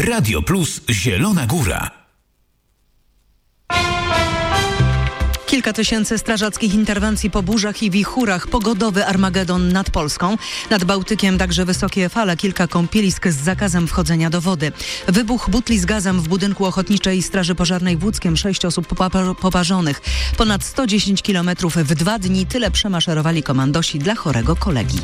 Radio Plus Zielona Góra. Kilka tysięcy strażackich interwencji po burzach i wichurach. Pogodowy Armagedon nad Polską. Nad Bałtykiem także wysokie fale. Kilka kąpielisk z zakazem wchodzenia do wody. Wybuch butli z gazem w budynku Ochotniczej Straży Pożarnej w Łódzkiem. 6 osób poparzonych. Ponad 110 kilometrów w 2 dni. Tyle przemaszerowali komandosi dla chorego kolegi.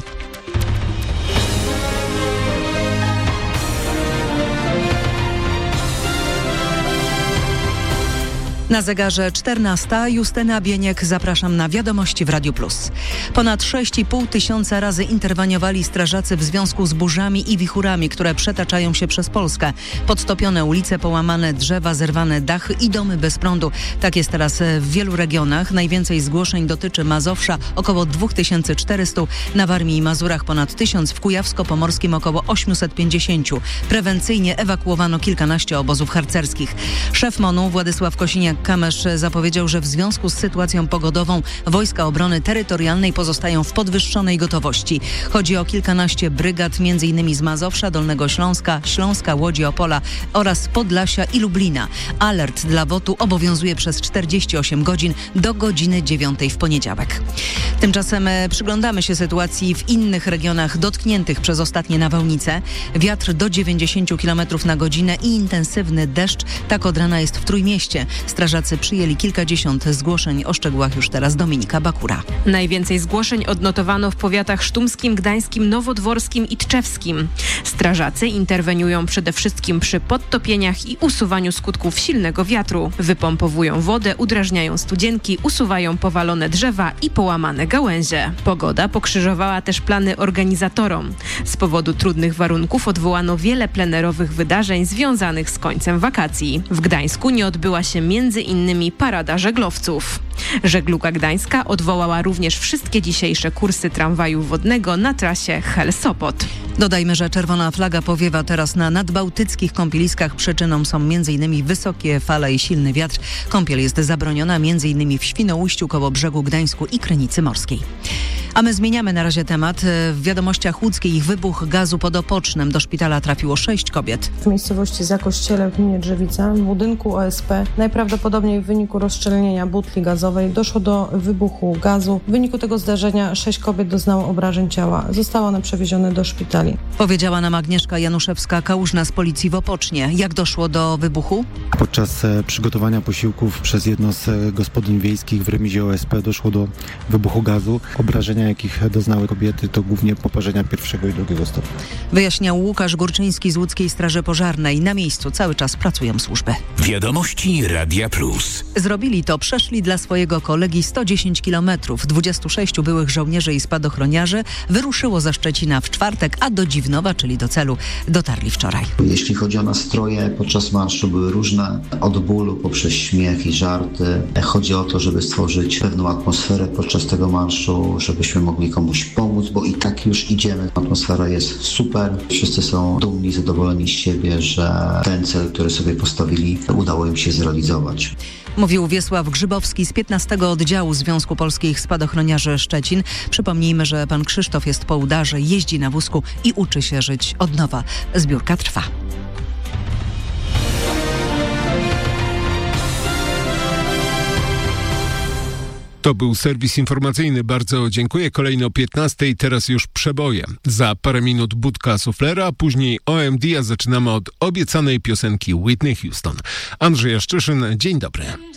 Na zegarze 14. Justyna Bieniek. Zapraszam na wiadomości w Radiu Plus. Ponad 6,5 tysiąca razy interweniowali strażacy w związku z burzami i wichurami, które przetaczają się przez Polskę. Podtopione ulice, połamane drzewa, zerwane dachy i domy bez prądu. Tak jest teraz w wielu regionach. Najwięcej zgłoszeń dotyczy Mazowsza, około 2400. Na Warmii i Mazurach ponad 1000. W Kujawsko-Pomorskim około 850. Prewencyjnie ewakuowano kilkanaście obozów harcerskich. Szef MON-u Władysław Kosiniak-Kamysz zapowiedział, że w związku z sytuacją pogodową Wojska Obrony Terytorialnej pozostają w podwyższonej gotowości. Chodzi o kilkanaście brygad, m.in. z Mazowsza, Dolnego Śląska, Łodzi, Opola oraz Podlasia i Lublina. Alert dla WOT-u obowiązuje przez 48 godzin do godziny 9 w poniedziałek. Tymczasem przyglądamy się sytuacji w innych regionach dotkniętych przez ostatnie nawałnice. Wiatr do 90 km na godzinę i intensywny deszcz. Tak od rana jest w Trójmieście. Strażacy przyjęli kilkadziesiąt zgłoszeń. O szczegółach już teraz Dominika Bakura. Najwięcej zgłoszeń odnotowano w powiatach sztumskim, gdańskim, nowodworskim i tczewskim. Strażacy interweniują przede wszystkim przy podtopieniach i usuwaniu skutków silnego wiatru. Wypompowują wodę, udrażniają studzienki, usuwają powalone drzewa i połamane gałęzie. Pogoda pokrzyżowała też plany organizatorom. Z powodu trudnych warunków odwołano wiele plenerowych wydarzeń związanych z końcem wakacji. W Gdańsku nie odbyła się m.in. parada żeglowców. Żegluga Gdańska odwołała również wszystkie dzisiejsze kursy tramwaju wodnego na trasie Hel-Sopot. Dodajmy, że czerwona flaga powiewa teraz na nadbałtyckich kąpieliskach. Przyczyną są m.in. wysokie fale i silny wiatr. Kąpiel jest zabroniona m.in. w Świnoujściu koło brzegu Gdańsku i Krynicy Morskiej. A my zmieniamy na razie temat. W wiadomościach łódzkich wybuch gazu pod Opocznem. Do szpitala trafiło 6 kobiet. W miejscowości Zakościele w gminie Drzewica w budynku OSP najprawdopodobniej w wyniku rozszczelnienia butli gazowej doszło do wybuchu gazu. W wyniku tego zdarzenia 6 kobiet doznało obrażeń ciała. Zostały one przewiezione do szpitali. Powiedziała nam Agnieszka Januszewska-Kałużna z Policji w Opocznie. Jak doszło do wybuchu? Podczas przygotowania posiłków przez jedno z gospodyń wiejskich w remizie OSP doszło do wybuchu gazu. Obrażenia, jakich doznały kobiety, to głównie poparzenia pierwszego i drugiego stopnia. Wyjaśniał Łukasz Górczyński z Łódzkiej Straży Pożarnej. Na miejscu cały czas pracują służby. Wiadomości Radia Plus. Zrobili to, przeszli dla swojego kolegi 110 kilometrów. 26 byłych żołnierzy i spadochroniarzy wyruszyło ze Szczecina w czwartek, a do Dziwnowa, czyli do celu, dotarli wczoraj. Jeśli chodzi o nastroje, podczas marszu były różne, od bólu poprzez śmiech i żarty. Chodzi o to, żeby stworzyć pewną atmosferę podczas tego marszu, żebyśmy mogli komuś pomóc, bo i tak już idziemy. Atmosfera jest super. Wszyscy są dumni, zadowoleni z siebie, że ten cel, który sobie postawili, udało im się zrealizować. Mówił Wiesław Grzybowski z 15 oddziału Związku Polskich Spadochroniarzy Szczecin. Przypomnijmy, że pan Krzysztof jest po udarze, jeździ na wózku i uczy się żyć od nowa. Zbiórka trwa. To był serwis informacyjny. Bardzo dziękuję. Kolejno o 15:00, teraz już przeboje. Za parę minut budka suflera, a później OMD, a zaczynamy od obiecanej piosenki Whitney Houston. Andrzej Jaszczyszyn, dzień dobry.